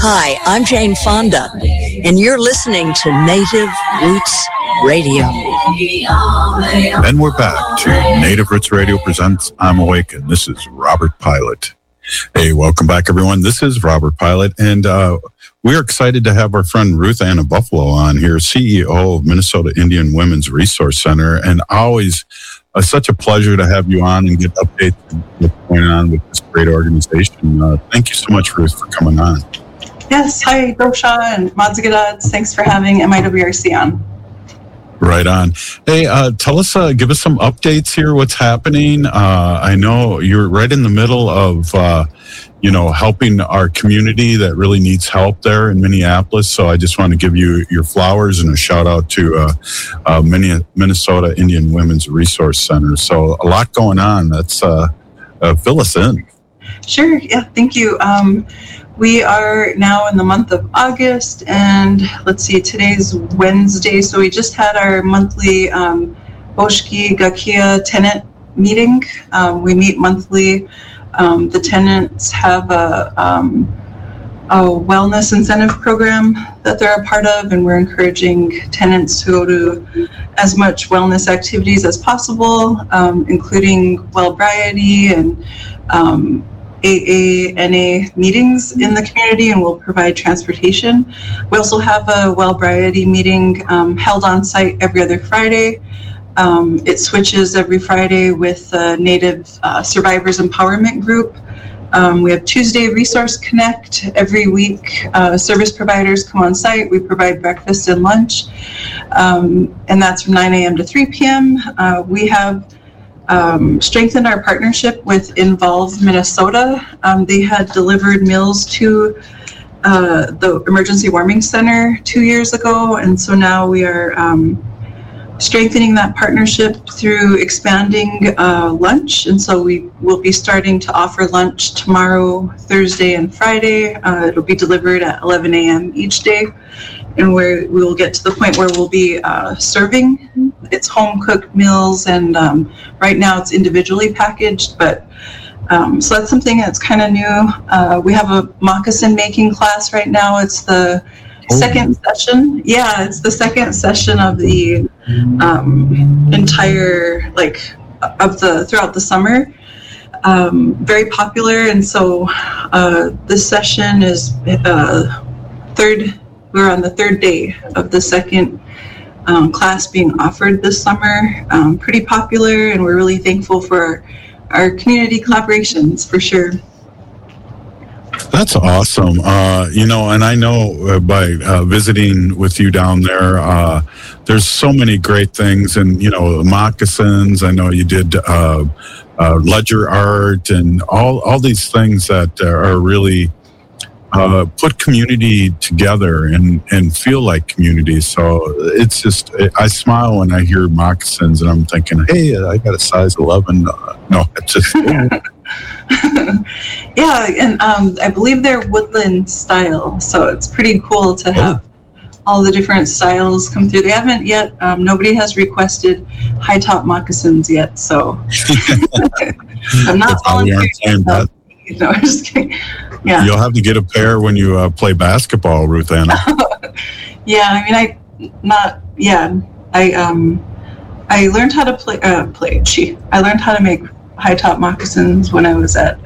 Hi, I'm Jane Fonda, and you're listening to Native Roots Radio. And we're back to Native Roots Radio presents I'm Awakened. This is Robert Pilot. Hey, welcome back, everyone. This is Robert Pilot, and we're excited to have our friend Ruth Anna Buffalo on here, CEO of Minnesota Indian Women's Resource Center, and always such a pleasure to have you on and get updates on what's going on with this great organization. Thank you so much, Ruth, for coming on. Yes, hi, Dosha and Madzigadats. Thanks for having MIWRC on. Right on. Hey, tell us, give us some updates here. What's happening? I know you're right in the middle of, helping our community that really needs help there in Minneapolis. So I just want to give you your flowers and a shout out to Minnesota Indian Women's Resource Center. So a lot going on. That's fill us in. Sure. Yeah. Thank you. We are now in the month of August, and let's see, today's Wednesday, so we just had our monthly Oshki Gakia tenant meeting. We meet monthly. The tenants have a wellness incentive program that they're a part of, and we're encouraging tenants to go to as much wellness activities as possible, including Wellbriety and AANA meetings in the community, and we'll provide transportation. We also have a Wellbriety meeting held on site every other Friday. It switches every Friday with the Native Survivors Empowerment Group. We have Tuesday Resource Connect. Every week, service providers come on site. We provide breakfast and lunch, and that's from 9 a.m. to 3 p.m. We have strengthened our partnership with Involve Minnesota. They had delivered meals to the Emergency Warming Center 2 years ago, and so now we are strengthening that partnership through expanding lunch, and so we will be starting to offer lunch tomorrow, Thursday, and Friday. It'll be delivered at 11 a.m. each day, and we will get to the point where we'll be serving. It's home-cooked meals, and right now it's individually packaged, but so that's something that's kind of new. We have a moccasin making class right now. It's the second session. Yeah, it's the second session of the entire, throughout the summer. Very popular, and so this session is we're on the third day of the second class being offered this summer. Pretty popular, and we're really thankful for our community collaborations, for sure. That's awesome. And I know by visiting with you down there, there's so many great things, and, moccasins. I know you did ledger art and all these things that are really put community together and feel like community. So it's just, I smile when I hear moccasins, and I'm thinking, hey, I got a size 11. No, it's just... Yeah, and I believe they're woodland style, so it's pretty cool to have all the different styles come through. They haven't yet, nobody has requested high top moccasins yet, so I'm not volunteering. No, I'm just kidding. Yeah. You'll have to get a pair when you play basketball, Ruth Anna. Yeah, I learned how to I learned how to make high top moccasins when I was at